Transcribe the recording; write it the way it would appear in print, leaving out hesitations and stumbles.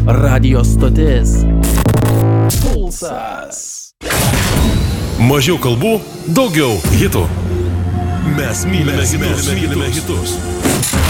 Radio stotis Pulsas. Mažiau kalbų, daugiau hitų. Mes mylime hitus.